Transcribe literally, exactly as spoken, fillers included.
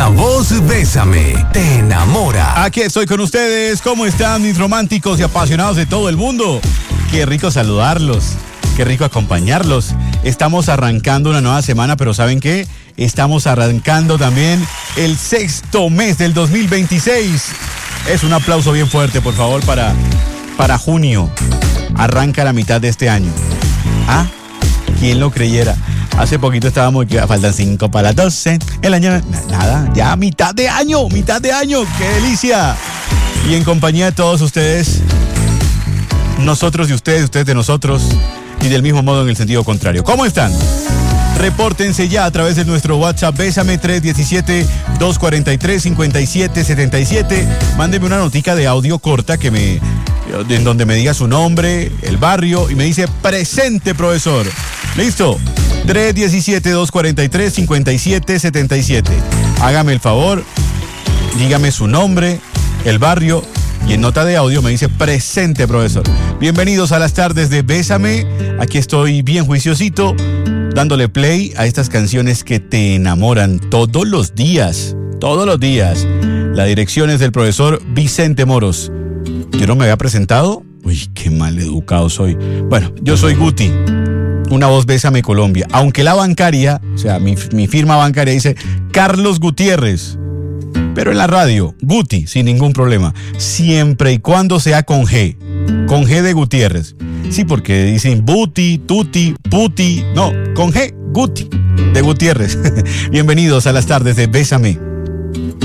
La voz Bésame te enamora. Aquí estoy con ustedes. ¿Cómo están mis románticos y apasionados de todo el mundo? Qué rico saludarlos. Qué rico acompañarlos. Estamos arrancando una nueva semana, pero ¿saben qué? Estamos arrancando también el sexto mes del dos mil veintiséis. Es un aplauso bien fuerte, por favor, para, para junio. Arranca la mitad de este año. ¿Ah? ¿Quién lo creyera? Hace poquito estábamos, que faltan cinco para las doce. El año, nada, ya mitad de año, mitad de año. ¡Qué delicia! Y en compañía de todos ustedes, nosotros y ustedes, ustedes de nosotros, y del mismo modo en el sentido contrario. ¿Cómo están? Repórtense ya a través de nuestro WhatsApp Bésame tres uno siete, dos cuatro tres, cinco siete siete siete. Mándenme una notica de audio corta que me, en donde me diga su nombre, el barrio y me dice presente, profesor. ¿Listo? tres uno siete, dos cuatro tres, cinco siete siete siete. Hágame el favor, dígame su nombre, el barrio y en nota de audio me dice presente, profesor. Bienvenidos a las tardes de Bésame. Aquí estoy bien juiciosito, dándole play a estas canciones que te enamoran todos los días, todos los días. La dirección es del profesor Vicente Moros. ¿Yo no me había presentado? Uy, qué mal educado soy. Bueno, yo soy Guti, una voz Bésame Colombia. Aunque la bancaria, o sea, mi, mi firma bancaria dice Carlos Gutiérrez. Pero en la radio, Guti, sin ningún problema. Siempre y cuando sea con G. Con G de Gutiérrez. Sí, porque dicen Buti, Tuti, Puti. No, con G, Guti, de Gutiérrez. Bienvenidos a las tardes de Bésame.